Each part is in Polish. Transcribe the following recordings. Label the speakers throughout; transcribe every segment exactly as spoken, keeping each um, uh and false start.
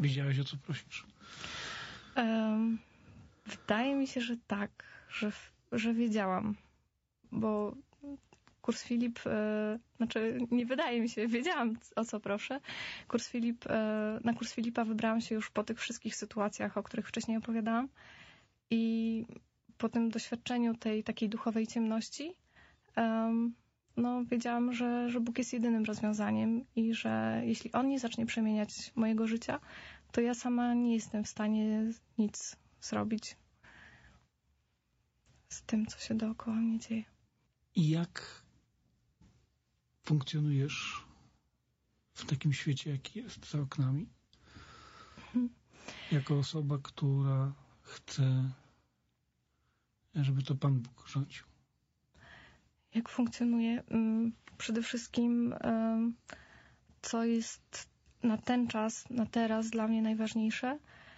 Speaker 1: Wiedziałeś, o co prosisz?
Speaker 2: Um, wydaje mi się, że tak, że, że wiedziałam, bo kurs Filip, e, znaczy nie wydaje mi się, wiedziałam, o co proszę. Kurs Filip, e, na kurs Filipa wybrałam się już po tych wszystkich sytuacjach, o których wcześniej opowiadałam i po tym doświadczeniu tej takiej duchowej ciemności um, no, wiedziałam, że, że Bóg jest jedynym rozwiązaniem i że jeśli On nie zacznie przemieniać mojego życia, to ja sama nie jestem w stanie nic zrobić z tym, co się dookoła mnie dzieje.
Speaker 1: I jak funkcjonujesz w takim świecie, jaki jest za oknami? Mhm. Jako osoba, która chce, żeby to Pan Bóg rządził.
Speaker 2: Jak funkcjonuje? Przede wszystkim, co jest na ten czas, na teraz dla mnie najważniejsze,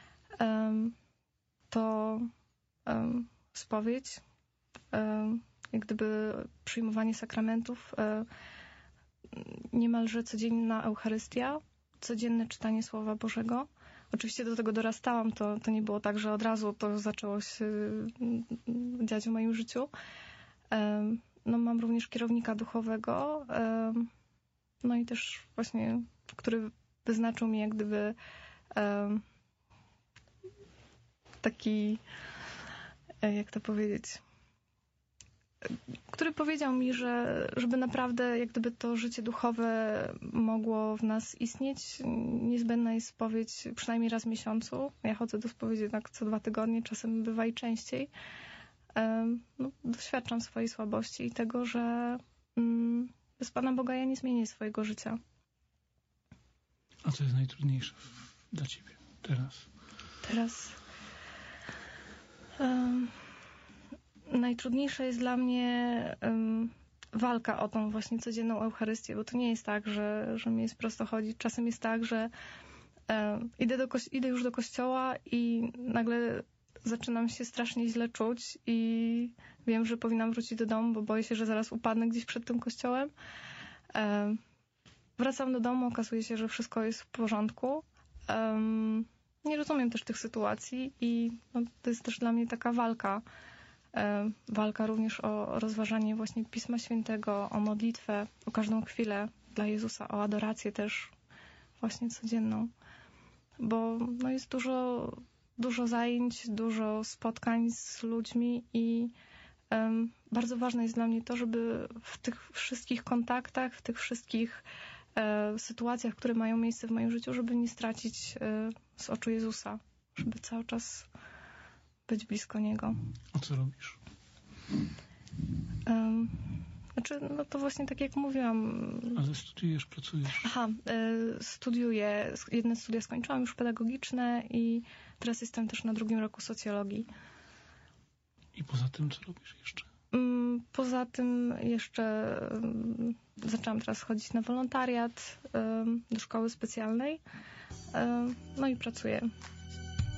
Speaker 2: to spowiedź, jak gdyby przyjmowanie sakramentów, niemalże codzienna Eucharystia, codzienne czytanie Słowa Bożego. Oczywiście do tego dorastałam, to, to nie było tak, że od razu to zaczęło się dziać w moim życiu. No, mam również kierownika duchowego, no i też właśnie, który wyznaczył mi jak gdyby taki, jak to powiedzieć, który powiedział mi, że żeby naprawdę jak gdyby to życie duchowe mogło w nas istnieć, niezbędna jest spowiedź przynajmniej raz w miesiącu. Ja chodzę do spowiedzi tak co dwa tygodnie, czasem bywa i częściej. No, doświadczam swojej słabości i tego, że mm, bez Pana Boga ja nie zmienię swojego życia.
Speaker 1: A co jest najtrudniejsze dla Ciebie teraz?
Speaker 2: Teraz um, najtrudniejsza jest dla mnie um, walka o tą właśnie codzienną Eucharystię, bo to nie jest tak, że, że mi jest prosto chodzić. Czasem jest tak, że um, idę, do kości- idę już do kościoła i nagle zaczynam się strasznie źle czuć i wiem, że powinnam wrócić do domu, bo boję się, że zaraz upadnę gdzieś przed tym kościołem. Um, wracam do domu, okazuje się, że wszystko jest w porządku. Um, nie rozumiem też tych sytuacji i no, to jest też dla mnie taka walka. Um, walka również o rozważanie właśnie Pisma Świętego, o modlitwę, o każdą chwilę dla Jezusa, o adorację też właśnie codzienną. Bo no, jest dużo dużo zajęć, dużo spotkań z ludźmi i um, bardzo ważne jest dla mnie to, żeby w tych wszystkich kontaktach, w tych wszystkich e, sytuacjach, które mają miejsce w moim życiu, żeby nie stracić e, z oczu Jezusa, żeby cały czas być blisko Niego.
Speaker 1: A co robisz?
Speaker 2: Um, znaczy, no to właśnie tak jak mówiłam.
Speaker 1: Ale studiujesz, pracujesz?
Speaker 2: Aha, y, studiuję. Jedne studia skończyłam już pedagogiczne i teraz jestem też na drugim roku socjologii.
Speaker 1: I poza tym co robisz jeszcze?
Speaker 2: Um, poza tym jeszcze um, zaczęłam teraz chodzić na wolontariat um, do szkoły specjalnej. Um, no i pracuję